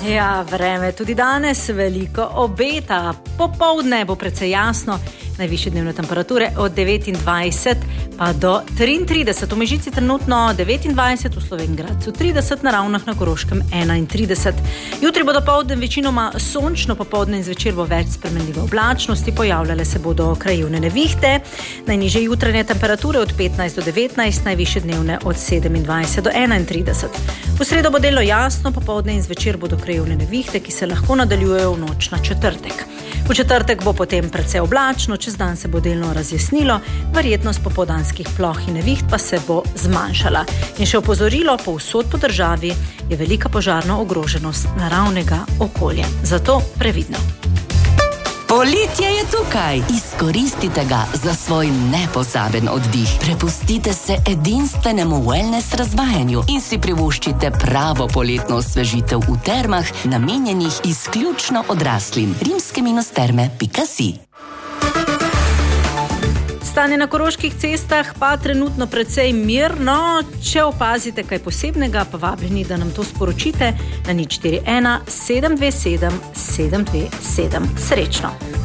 Ja, vreme tudi danes veliko obeta. Popoldne bo precej jasno, najvišje dnevne temperature od 29 pa do 33. V Mežici trenutno 29, v Slovenj Gradcu 30, na Ravnah na Koroškem 31. Jutri bo dopoldne večinoma sončno, popoldne in zvečer bo več spremenljive oblačnosti, pojavljale se bodo krajevne nevihte. Najnižje jutranje temperature od 15 do 19, najvišje dnevne od 27 do 31. V sredo bo delno jasno, popoldne in zvečer bodo krajevne nevihte, ki se lahko nadaljujejo v noč na četrtek. V četrtek bo potem precej oblačno, čez dan se bo delno razjasnilo, verjetnost popoldanskih ploh in neviht pa se bo zmanjšala. In še opozorilo, povsod po državi je velika požarna ogroženost naravnega okolja. Zato previdno. Poletje je tukaj. Izkoristite ga za svoj nepozaben oddih. Prepustite se edinstvenemu wellness razvajanju in si privoščite pravo poletno osvežitev v termah, namenjenih izključno odraslim. rimske-terme.si. Stanje na koroških cestah pa trenutno precej mirno. Če opazite kaj posebnega, pa vabljeni, da nam to sporočite na 041 727 727. Srečno!